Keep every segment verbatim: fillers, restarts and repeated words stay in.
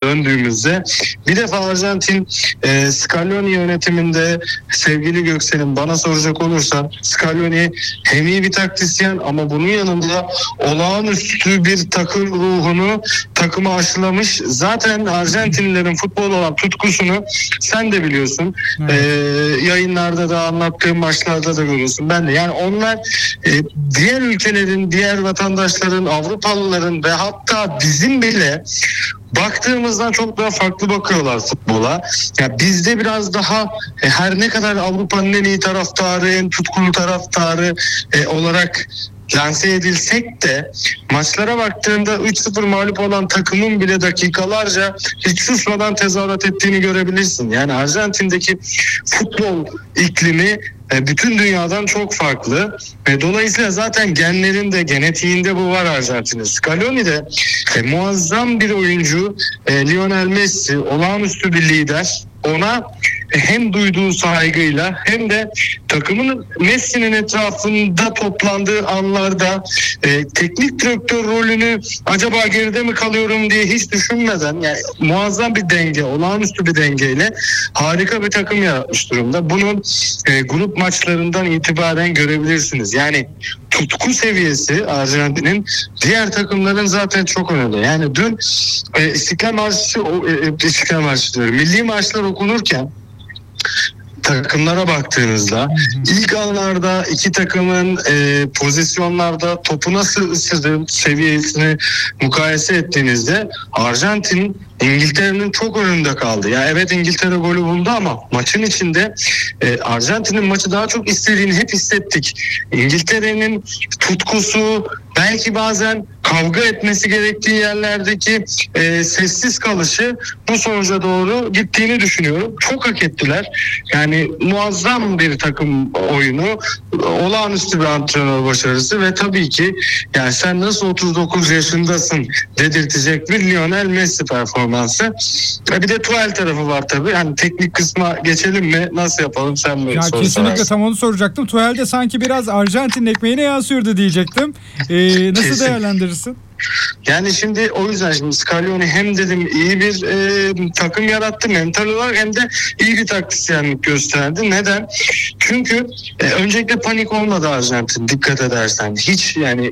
döndüğümüzde bir defa Arjantin e, Scaloni yönetiminde, sevgili Göksel'in, bana soracak olursan Scaloni hem iyi bir taktisyen ama bunun yanında olağanüstü bir takım ruhunu takıma aşılamış. Zaten Arjantinlilerin futbol olan tutkusunu sen de biliyorsun. Evet. Ee, yayınlarda da anlattığım maçlarda da görüyorsun. Ben de. Yani onlar e, diğer ülkelerin, diğer vatandaşların, Avrupalıların ve hatta bizim bile baktığımızdan çok daha farklı bakıyorlar futbola. Ya bizde biraz daha e, her ne kadar Avrupa'nın en iyi taraftarı, en tutkulu taraftarı e, olarak lanse edilsek de maçlara baktığında üç sıfır mağlup olan takımın bile dakikalarca hiç susmadan tezahürat ettiğini görebilirsin. Yani Arjantin'deki futbol iklimi bütün dünyadan çok farklı. Dolayısıyla zaten genlerinde, genetiğinde bu var Arjantin'in. Scaloni de e, muazzam bir oyuncu. E, Lionel Messi olağanüstü bir lider. Ona hem duyduğu saygıyla hem de takımın Messi'nin etrafında toplandığı anlarda e, teknik direktör rolünü acaba geride mi kalıyorum diye hiç düşünmeden, yani muazzam bir denge, olağanüstü bir dengeyle harika bir takım yaratmış durumda. Bunu e, grup maçlarından itibaren görebilirsiniz. Yani tutku seviyesi Arjantin'in diğer takımların zaten çok önünde. Yani dün e, İstiklal Marşı, e, İstiklal Marşı diyorum, milli maçlar okunurken takımlara baktığınızda ilk anlarda iki takımın e, pozisyonlarda topu nasıl ısırdığı seviyesini mukayese ettiğinizde Arjantin İngiltere'nin çok önünde kaldı. Ya evet, İngiltere golü buldu ama maçın içinde e, Arjantin'in maçı daha çok istediğini hep hissettik. İngiltere'nin tutkusu, belki bazen kavga etmesi gerektiği yerlerdeki e, sessiz kalışı bu sonuca doğru gittiğini düşünüyorum. Çok hak ettiler. Yani muazzam bir takım oyunu, olağanüstü bir antrenör başarısı ve tabii ki yani sen nasıl otuz dokuz yaşındasın dedirtecek bir Lionel Messi performansı. Bir de Tuchel tarafı var tabii. Yani teknik kısma geçelim mi? Nasıl yapalım, sen mi? Ya kesinlikle sorarsın. Tam onu soracaktım. Tuchel de sanki biraz Arjantin ekmeğine yansıyordu diyecektim. Ee, nasıl Kesin. değerlendirirsin? Yani şimdi o yüzden şimdi Scaloni hem dedim iyi bir e, takım yarattı mental olarak, hem de iyi bir taktisyenlik gösterdi. Neden? Çünkü e, öncelikle panik olmadı Arjantin, dikkat edersen. Hiç yani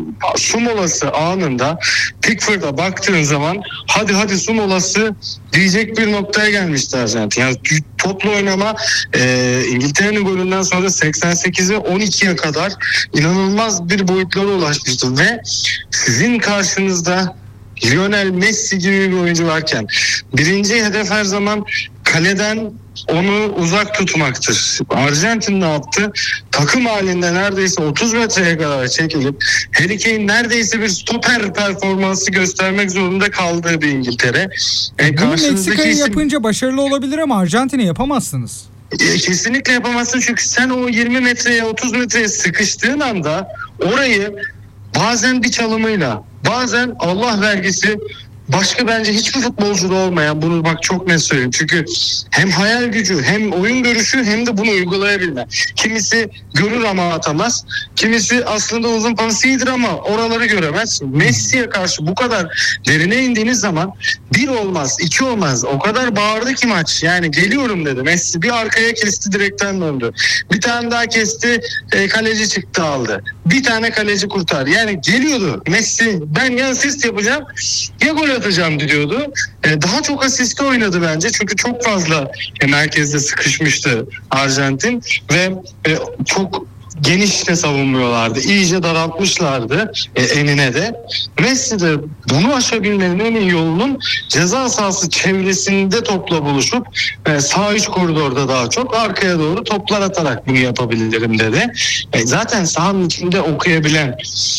su molası anında Pickford'a baktığın zaman hadi hadi su molası diyecek bir noktaya gelmişti Arjantin. Yani toplu oynama e, İngiltere'nin golünden sonra seksen sekize on ikiye kadar inanılmaz bir boyutlara ulaşmıştı ve sizin karşınızda Lionel Messi gibi bir oyuncu varken birinci hedef her zaman kaleden onu uzak tutmaktır. Arjantin ne yaptı? Takım halinde neredeyse otuz metreye kadar çekilip Harry Kane neredeyse bir stoper performansı göstermek zorunda kaldığı bir İngiltere. E, Bunu Meksika'yı isim... yapınca başarılı olabilir ama Arjantin'i yapamazsınız. E, kesinlikle yapamazsın, çünkü sen o yirmi metreye otuz metreye sıkıştığın anda orayı bazen bir çalımıyla, bazen Allah vergisi başka bence hiçbir futbolcuda olmayan, bunu bak çok net söyleyeyim. Çünkü hem hayal gücü, hem oyun görüşü, hem de bunu uygulayabilme. Kimisi görür ama atamaz. Kimisi aslında uzun pası iyidir ama oraları göremez. Messi'ye karşı bu kadar derine indiğiniz zaman bir olmaz, iki olmaz. O kadar bağırdı ki maç. Yani geliyorum dedi. Messi bir arkaya kesti, direkten döndü. Bir tane daha kesti, e, kaleci çıktı aldı. Bir tane kaleci kurtardı. Yani geliyordu. Messi ben ya asist yapacağım ya gol atacağım diyordu. Ee, daha çok asiste oynadı bence. Çünkü çok fazla e, merkezde sıkışmıştı Arjantin ve e, çok geniş de savunmuyorlardı. İyice daraltmışlardı e, enine de. Messi de bunu aşabilmenin en iyi yolunun ceza sahası çevresinde topla buluşup e, sağ iç koridorda daha çok arkaya doğru toplar atarak bunu yapabilirim dedi. E, zaten sahanın içinde okuyabilen,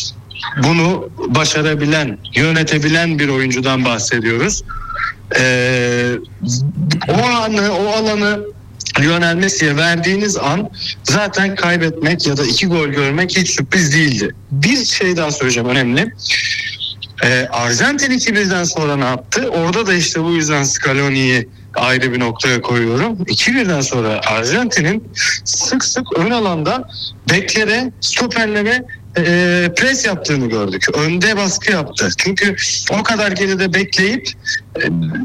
bunu başarabilen, yönetebilen bir oyuncudan bahsediyoruz. Ee, o anı, o alanı Lionel Messi'ye verdiğiniz an zaten kaybetmek ya da iki gol görmek hiç sürpriz değildi. Bir şey daha söyleyeceğim, önemli. Ee, Arjantin iki birden sonra ne yaptı? Orada da işte bu yüzden Scaloni'yi ayrı bir noktaya koyuyorum. iki birden sonra Arjantin'in sık sık ön alanda beklere, stoperlere e, pres yaptığını gördük. Önde baskı yaptı. Çünkü o kadar geride bekleyip e,